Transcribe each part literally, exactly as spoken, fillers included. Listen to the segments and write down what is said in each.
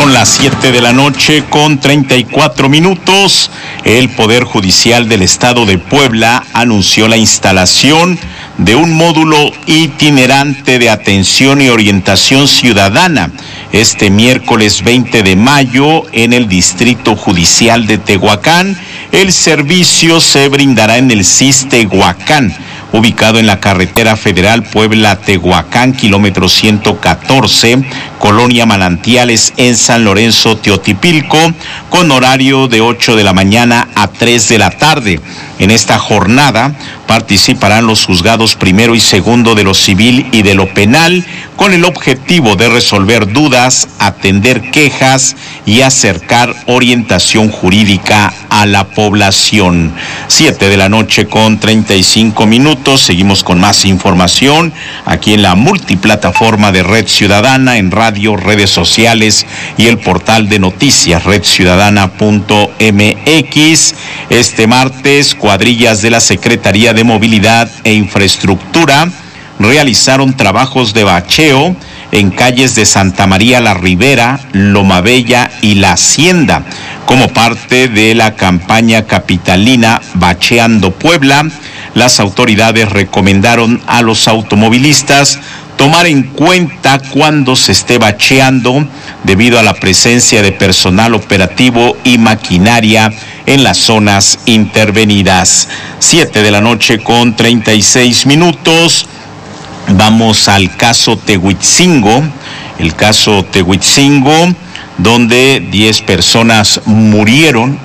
Son las siete de la noche con treinta y cuatro minutos. El Poder Judicial del Estado de Puebla anunció la instalación de un módulo itinerante de atención y orientación ciudadana este miércoles veinte de mayo en el Distrito Judicial de Tehuacán. El servicio se brindará en el C I S Tehuacán, ubicado en la carretera federal Puebla-Tehuacán, kilómetro ciento catorce, Colonia Manantiales, en San Lorenzo, Teotipilco, con horario de ocho de la mañana a tres de la tarde. En esta jornada participarán los juzgados primero y segundo de lo civil y de lo penal, con el objetivo de resolver dudas, atender quejas y acercar orientación jurídica a la población. Siete de la noche con treinta y cinco minutos. Seguimos con más información aquí en la multiplataforma de Red Ciudadana, en radio, redes sociales y el portal de noticias red ciudadana punto m x. Este martes, cuadrillas de la Secretaría de Movilidad e Infraestructura realizaron trabajos de bacheo en calles de Santa María la Ribera, Loma Bella y La Hacienda, como parte de la campaña capitalina Bacheando Puebla. Las autoridades recomendaron a los automovilistas tomar en cuenta cuando se esté bacheando, debido a la presencia de personal operativo y maquinaria en las zonas intervenidas. Siete de la noche con treinta y seis minutos. Vamos al caso Tehuitzingo, el caso Tehuitzingo, donde diez personas murieron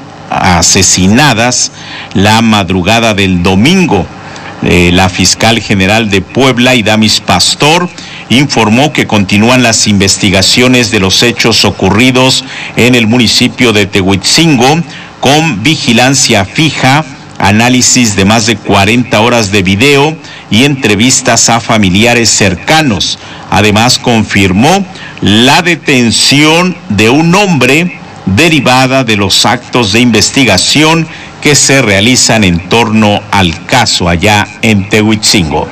asesinadas la madrugada del domingo. Eh, la fiscal general de Puebla, Idamis Pastor, informó que continúan las investigaciones de los hechos ocurridos en el municipio de Tehuitzingo, con vigilancia fija, análisis de más de cuarenta horas de video y entrevistas a familiares cercanos. Además, confirmó la detención de un hombre derivada de los actos de investigación que se realizan en torno al caso allá en Tehuitzingo.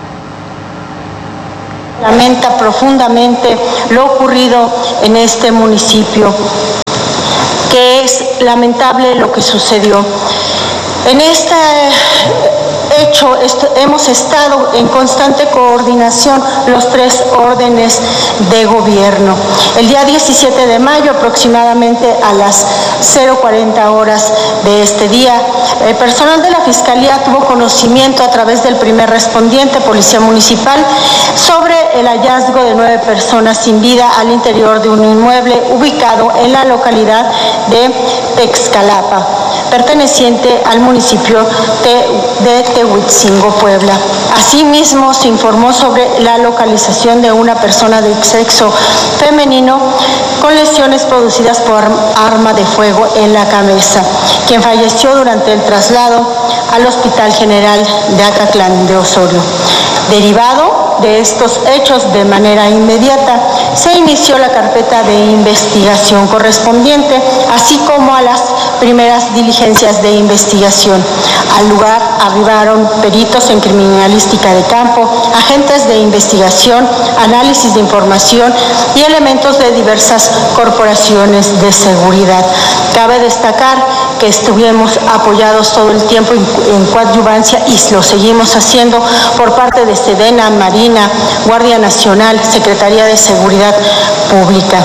Lamenta profundamente lo ocurrido en este municipio, que es lamentable lo que sucedió. En este hecho esto, hemos estado en constante coordinación los tres órdenes de gobierno. El día diecisiete de mayo, aproximadamente a las cero cuarenta horas de este día, el personal de la Fiscalía tuvo conocimiento a través del primer respondiente, Policía Municipal, sobre el hallazgo de nueve personas sin vida al interior de un inmueble ubicado en la localidad de Texcalapa, perteneciente al municipio de, de Tehuitzingo, Puebla. Asimismo, se informó sobre la localización de una persona de sexo femenino con lesiones producidas por arma de fuego en la cabeza, quien falleció durante el traslado al Hospital General de Acatlán de Osorio. Derivado de estos hechos, de manera inmediata, se inició la carpeta de investigación correspondiente, así como a las primeras diligencias de investigación. Al lugar arribaron peritos en criminalística de campo, agentes de investigación, análisis de información y elementos de diversas corporaciones de seguridad. Cabe destacar que estuvimos apoyados todo el tiempo en coadyuvancia, y lo seguimos haciendo, por parte de Sedena, Marina, Guardia Nacional, Secretaría de Seguridad Pública.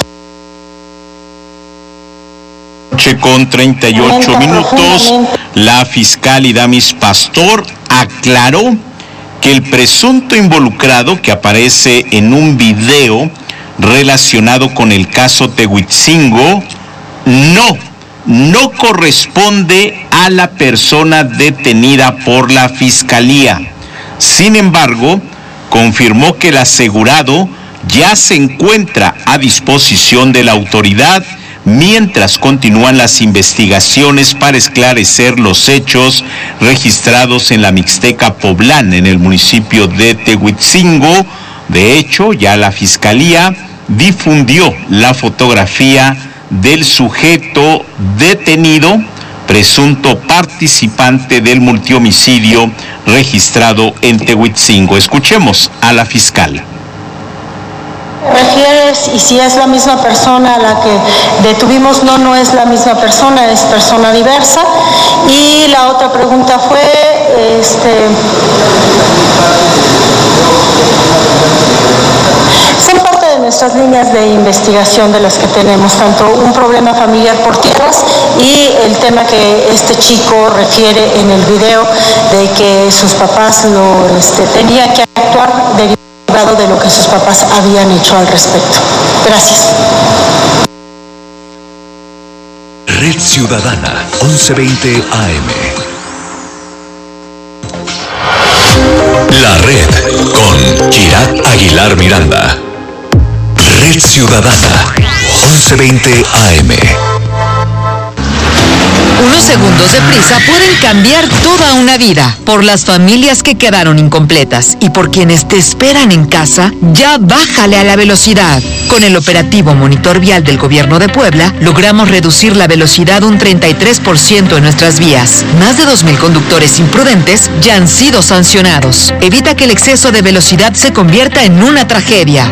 Con treinta y ocho minutos, la fiscal Idamis Pastor aclaró que el presunto involucrado, que aparece en un video relacionado con el caso Tehuitzingo, no, no corresponde a la persona detenida por la Fiscalía. Sin embargo, confirmó que el asegurado ya se encuentra a disposición de la autoridad mientras continúan las investigaciones para esclarecer los hechos registrados en la Mixteca Poblana, en el municipio de Tehuitzingo. De hecho, ya la Fiscalía difundió la fotografía del sujeto detenido, presunto participante del multihomicidio registrado en Tehuitzingo. Escuchemos a la fiscal. refieres y si es la misma persona a la que detuvimos? No, no es la misma persona, es persona diversa. Y la otra pregunta fue, este, son parte de nuestras líneas de investigación de las que tenemos, tanto un problema familiar por tierras y el tema que este chico refiere en el video de que sus papás lo este, tenían que actuar derivado de lo que sus papás habían hecho al respecto. Gracias. Red Ciudadana, once veinte A M. La Red con Kirat Aguilar Miranda. Red Ciudadana, once veinte A M. Unos segundos de prisa pueden cambiar toda una vida. Por las familias que quedaron incompletas y por quienes te esperan en casa, ya bájale a la velocidad. Con el operativo Monitor Vial del Gobierno de Puebla, logramos reducir la velocidad un treinta y tres por ciento en nuestras vías. Más de dos mil conductores imprudentes ya han sido sancionados. Evita que el exceso de velocidad se convierta en una tragedia.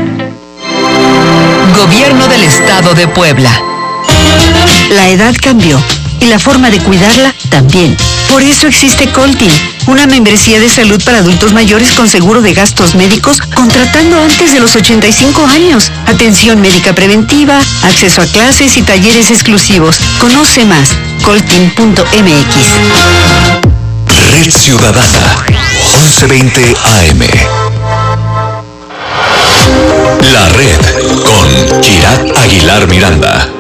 Gobierno del Estado de Puebla. La edad cambió y la forma de cuidarla también. Por eso existe Coltin, una membresía de salud para adultos mayores con seguro de gastos médicos contratando antes de los ochenta y cinco años. Atención médica preventiva, acceso a clases y talleres exclusivos. Conoce más, coltin punto m x. Red Ciudadana, once veinte A M. La Red con Kirat Aguilar Miranda.